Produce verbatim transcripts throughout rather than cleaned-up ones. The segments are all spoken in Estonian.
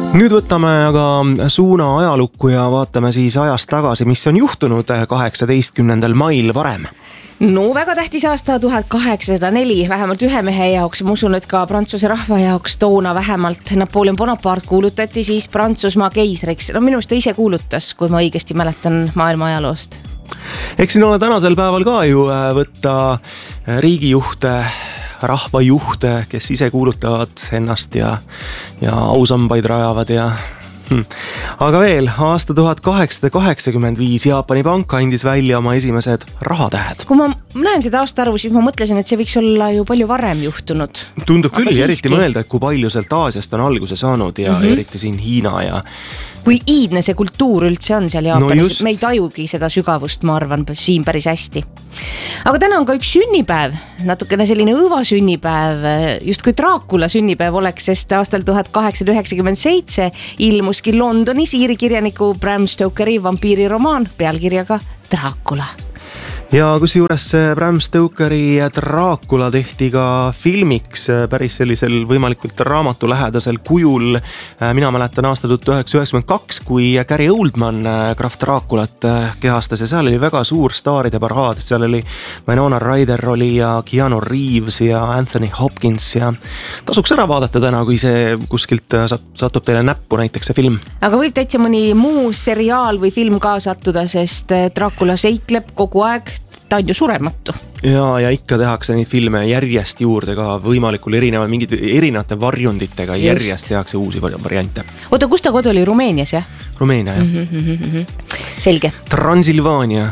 Nüüd võtame aga suuna ajalukku ja vaatame siis ajast tagasi, mis on juhtunud kaheksateistkümnendal mail varem. No väga tähtis aasta tuhat kaheksasada neli, vähemalt ühe mehe jaoks, ma usun, et ka Prantsuse rahva jaoks toona vähemalt. Napoleon Bonaparte kuulutati siis Prantsusmaa keisriks. No minu arust ta ise kuulutas, kui ma õigesti mäletan maailma ajaloost. Eks siin ole tänasel päeval ka ju võtta riigijuhte, rahvajuhte, kes ise kuulutavad ennast ja, ja ausambaid rajavad ja... Hmm. Aga veel, aasta tuhat kaheksasada kaheksakümmend viis Jaapani pank andis välja oma esimesed rahatähed. Kui ma näen seda aastaarvu, siis ma mõtlesin, et see võiks olla ju palju varem juhtunud. Tundub küll, eriti mõelda, et kui palju sealt Aasiast on alguse saanud ja mm-hmm. eriti siin Hiina ja... Kui iidne see kultuur üldse on seal Jaapanis, no me ei tajugi seda sügavust, ma arvan, siin päris hästi. Aga täna on ka üks sünnipäev, natukene selline õva sünnipäev, just kui Dracula sünnipäev oleks, sest aastal tuhat kaheksasada üheksakümmend seitse ilmuski Londonis Iiri kirjaniku Bram Stokeri vampiiriromaan pealkirjaga Dracula. Ja kus juures Bram Stokeri Dracula tehti ka filmiks päris sellisel võimalikult raamatu lähedasel kujul. Mina mäletan aasta tuhat üheksasada üheksakümmend kaks, kui Gary Oldman Graf Draculat kehastas ja seal oli väga suur staaride paraad. Seal oli Winona Ryder oli ja Keanu Reeves ja Anthony Hopkins ja tasuks ära vaadata täna, kui see kuskilt satub teile näppu näiteks see film. Aga võib täitsa mõni muu seriaal või film ka sattuda, sest Dracula seikleb kogu aeg. Ta on ju surematu. Ja, ja ikka tehakse neid filme järjest juurde ka võimalikul erineva, mingid erinevate varjunditega. Just. Järjest tehakse uusi variante. Oota, kus ta kodu oli? Rumeenias, jah? Rumeenia, jah. Mm-hmm. Selge. Transilvaania.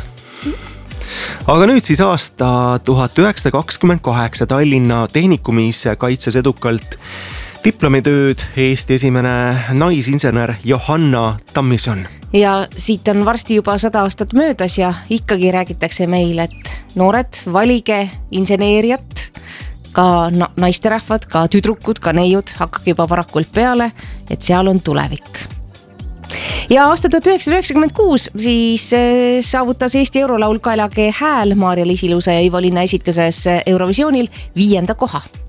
Aga nüüd siis aasta tuhat üheksasada kakskümmend kaheksa Tallinna Tehnikumis kaitses edukalt diplomitööd Eesti esimene naisinsener Johanna Tammison. Ja siit on varsti juba sada aastat möödas ja ikkagi räägitakse meil, et noored, valige inseneeriat, ka naisterahvad, ka tüdrukud, ka neiud hakkagi juba varakult peale, et seal on tulevik. Ja aasta tuhat üheksasada üheksakümmend kuus siis saavutas Eesti Eurolaul Kaelage hääl Maarja Lisilusa ja Ivo Linna esituses Eurovisioonil viienda koha.